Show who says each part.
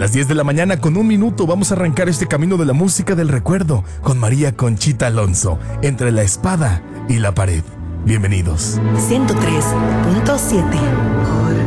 Speaker 1: Las 10 de la mañana con 1 minuto vamos a arrancar este camino de la música del recuerdo con María Conchita Alonso, entre la espada y la pared. Bienvenidos.
Speaker 2: 103.7